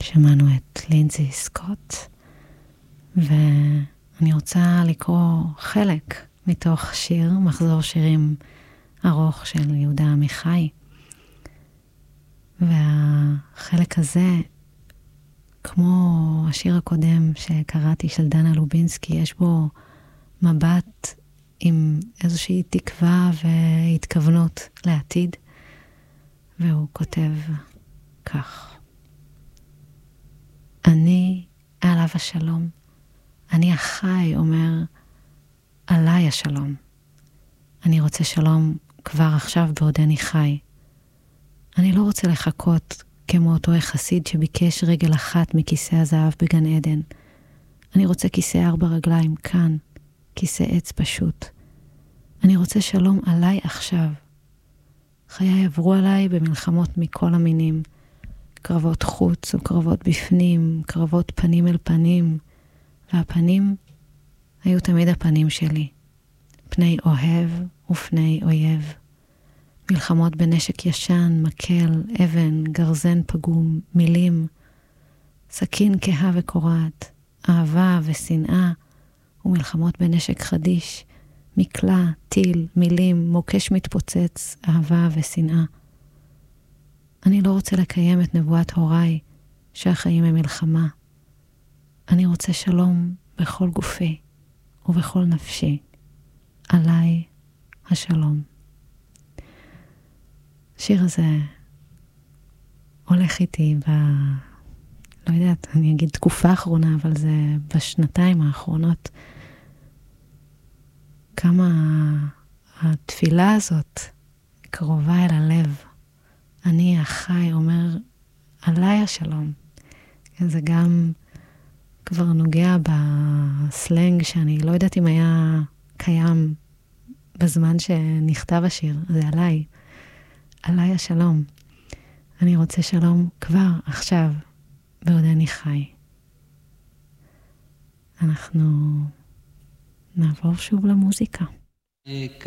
שמענו את לינזי סקוט, ואני רוצה לקרוא חלק מתוך שיר, מחזור שירים ארוך של יהודה עמיחי. והחלק הזה, כמו השיר הקודם שקראתי של דנה לובינסקי, יש בו מבט עם איזושהי תקווה והתכוונות לעתיד, והוא כותב כך: אני עליו השלום, אני החי אומר עליי השלום. אני רוצה שלום כבר עכשיו בעודני חי. אני לא רוצה לחכות כמו אותו החסיד שביקש רגל אחת מכיסא הזהב בגן עדן. אני רוצה כיסא 4 רגליים כאן, כיסא עץ פשוט. אני רוצה שלום עליי עכשיו. חיי עברו עליי במלחמות מכל המינים, קרבות חוץ וקרבות בפנים, קרבות פנים אל פנים, והפנים היו תמיד הפנים שלי, פני אוהב ופני אויב. מלחמות בנשק ישן, מקל, אבן, גרזן פגום, מילים, סכין כהה וקורעת, אהבה ושנאה, ומלחמות בנשק חדיש, מקלה, טיל, מילים, מוקש מתפוצץ, אהבה ושנאה. אני לא רוצה לקיים את נבואת הוריי, שהחיים הם מלחמה. אני רוצה שלום בכל גופי ובכל נפשי. עליי השלום. השיר הזה הולך איתי לא יודעת, אני אגיד תקופה האחרונה, אבל זה בשנתיים האחרונות. כמה התפילה הזאת קרובה אל הלב. אני החי אומר עליי השלום. זה גם כבר נוגע בסלנג שאני לא יודעת אם היה קיים בזמן שנכתב השיר. זה עליי. עליי השלום. אני רוצה שלום כבר עכשיו בעודני חי. אנחנו נעבור שוב למוזיקה.